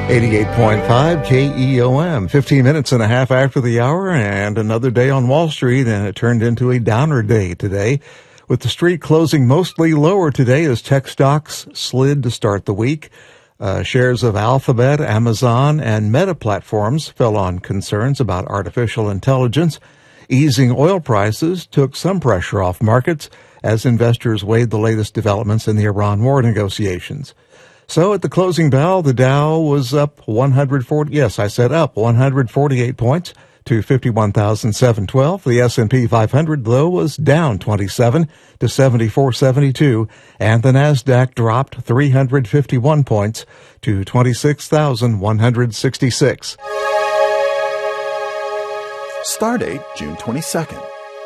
88.5 KEOM, 15 minutes and a half after the hour, and another day on Wall Street, and it turned into a downer day today, with the street closing mostly lower today as tech stocks slid to start the week. Shares of Alphabet, Amazon, and Meta platforms fell on concerns about artificial intelligence. Easing oil prices took some pressure off markets as investors weighed the latest developments in the Iran war negotiations. So at the closing bell, the Dow was up 148 points to 51,712. The S&P 500, though, was down 27 to 7472, and the Nasdaq dropped 351 points to 26,166. Stardate, June 22nd.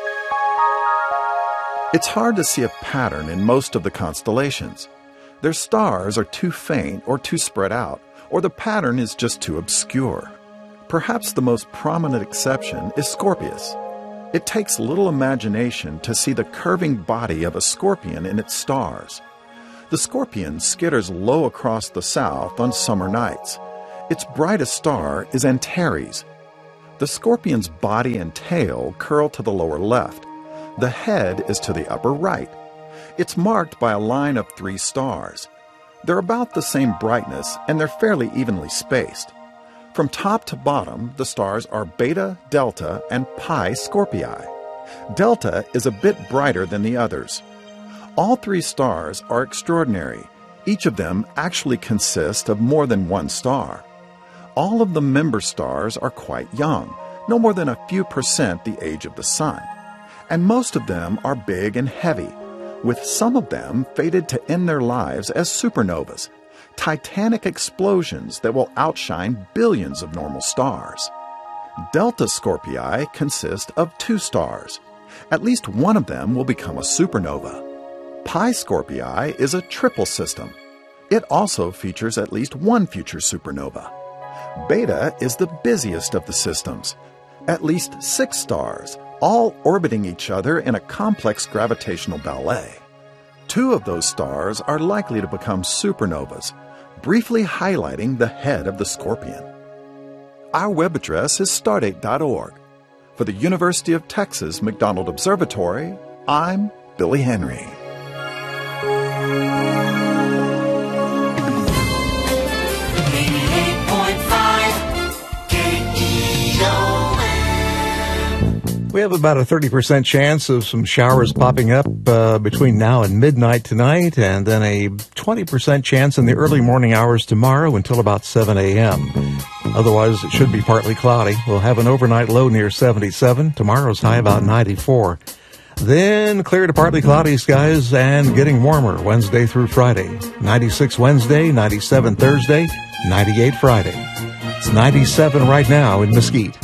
It's hard to see a pattern in most of the constellations. Their stars are too faint or too spread out, or the pattern is just too obscure. Perhaps the most prominent exception is Scorpius. It takes little imagination to see the curving body of a scorpion in its stars. The scorpion skitters low across the south on summer nights. Its brightest star is Antares. The scorpion's body and tail curl to the lower left. The head is to the upper right. It's marked by a line of 3 stars. They're about the same brightness, and they're fairly evenly spaced. From top to bottom, the stars are Beta, Delta, and Pi Scorpii. Delta is a bit brighter than the others. All 3 stars are extraordinary. Each of them actually consists of more than one star. All of the member stars are quite young, no more than a few percent the age of the Sun. And most of them are big and heavy, with some of them fated to end their lives as supernovas, titanic explosions that will outshine billions of normal stars. Delta Scorpii consist of 2 stars. At least one of them will become a supernova. Pi Scorpii is a triple system. It also features at least one future supernova. Beta is the busiest of the systems. At least 6 stars, all orbiting each other in a complex gravitational ballet. 2 of those stars are likely to become supernovas, briefly highlighting the head of the scorpion. Our web address is stardate.org. For the University of Texas McDonald Observatory, I'm Billy Henry. We have about a 30% chance of some showers popping up between now and midnight tonight, and then a 20% chance in the early morning hours tomorrow until about 7 a.m. Otherwise, it should be partly cloudy. We'll have an overnight low near 77. Tomorrow's high about 94. Then clear to partly cloudy skies and getting warmer Wednesday through Friday. 96 Wednesday, 97 Thursday, 98 Friday. It's 97 right now in Mesquite.